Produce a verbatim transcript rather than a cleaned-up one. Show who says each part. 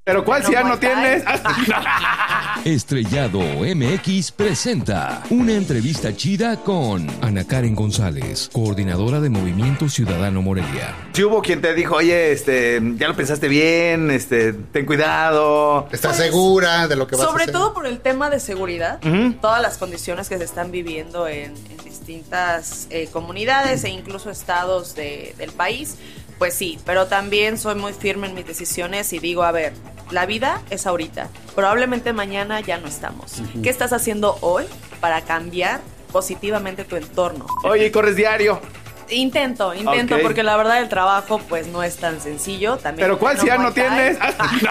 Speaker 1: ¿Pero cuál si ya no tienes?
Speaker 2: Estrellado M X presenta una entrevista chida con Ana Karen González, coordinadora de Movimiento Ciudadano Morelia.
Speaker 1: Si hubo quien te dijo, oye, este, ya lo pensaste bien, este, ten cuidado.
Speaker 3: ¿Estás pues, segura de lo que vas a hacer?
Speaker 4: Sobre todo por el tema de seguridad, uh-huh. Todas las condiciones que se están viviendo en, en distintas eh, comunidades e incluso estados de, del país, pues sí, pero también soy muy firme en mis decisiones y digo, a ver, la vida es ahorita, probablemente mañana ya no estamos. Uh-huh. ¿Qué estás haciendo hoy para cambiar positivamente tu entorno?
Speaker 1: Oye, ¿corres diario?
Speaker 4: Intento, intento, okay. Porque la verdad el trabajo pues no es tan sencillo. También
Speaker 1: ¿pero cuál si ya no tienes?